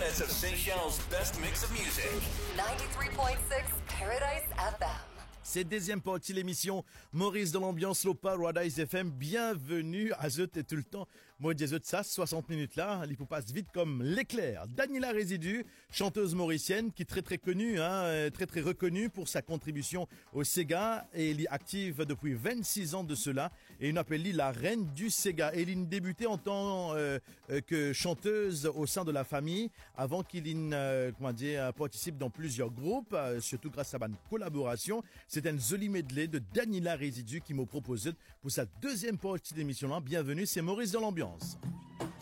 minutes of Seychelles' best mix of music. 93.6 Paradise FM. C'est deuxième partie de l'émission Maurice dans l'ambiance Lopa Paradise FM. Bienvenue à Zut et tout le temps. Moi, je ça, 60 minutes là, il passe vite comme l'éclair. Daniela Résidu, chanteuse mauricienne qui est très connue, très reconnue pour sa contribution au Sega. Et elle est active depuis 26 ans de cela. Et on appelle la reine du Sega. Et elle a débuté en tant que chanteuse au sein de la famille avant qu'il participe dans plusieurs groupes, surtout grâce à une collaboration. C'est un joli medley de Daniela Résidu qui m'a proposé pour sa deuxième partie d'émission là. Bienvenue, c'est Maurice dans l'ambiance.